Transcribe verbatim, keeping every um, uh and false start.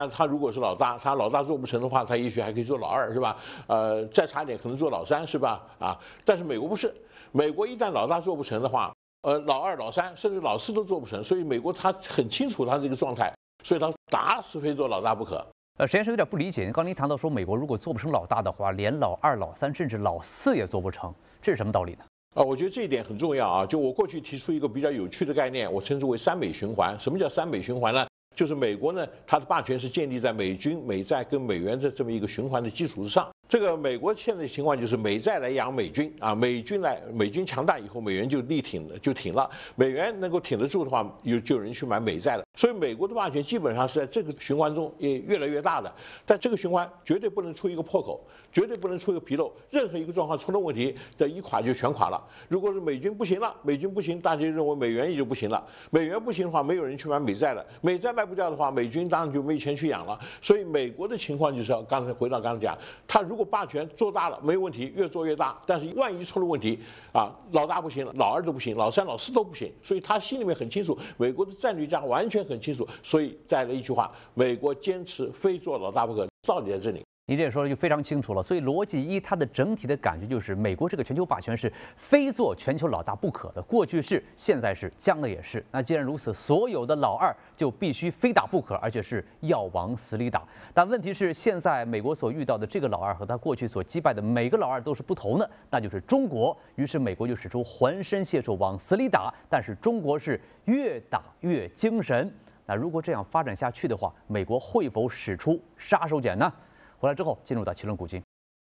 但他如果是老大，他老大做不成的话，他也许还可以做老二，是吧？呃，再差一点可能做老三，是吧？啊，但是美国不是，美国一旦老大做不成的话，呃，老二、老三甚至老四都做不成，所以美国他很清楚他这个状态，所以他打死非做老大不可。 呃，实验室有点不理解，刚您谈到说美国如果做不成老大的话，连老二、老三甚至老四也做不成，这是什么道理呢？ 啊，我觉得这一点很重要啊！就我过去提出一个比较有趣的概念，我称之为三美循环。什么叫三美循环呢？就是美国呢，它的霸权是建立在美军、美债跟美元的这么一个循环的基础之上。这个美国现在的情况就是美债来养美军啊，美军来，美军强大以后，美元就力挺了，就挺了。美元能够挺得住的话，有就有人去买美债了。所以美国的霸权基本上是在这个循环中也越来越大的。但这个循环绝对不能出一个破口，绝对不能出一个纰漏。任何一个状况出了问题，这一垮就全垮了。如果是美军不行了，美军不行，大家就认为美元也就不行了。美元不行的话，没有人去买美债了。美债卖不掉的话，美军当然就没钱去养了。所以美国的情况就是要刚才回到刚才讲，他如果霸权做大了没问题，越做越大。但是万一出了问题啊，老大不行了，老二都不行，老三、老四都不行。所以他心里面很清楚，美国的战略家完全很清楚。所以再来一句话，美国坚持非做老大不可，道理在这里。 您这说的就非常清楚了，所以逻辑一，它的整体的感觉就是美国这个全球霸权是非做全球老大不可的，过去是，现在是，将来也是。那既然如此，所有的老二就必须非打不可，而且是要往死里打。但问题是，现在美国所遇到的这个老二和他过去所击败的每个老二都是不同的，那就是中国。于是美国就使出浑身解数往死里打，但是中国是越打越精神。那如果这样发展下去的话，美国会否使出杀手锏呢？回来之后，进入到奇论古今。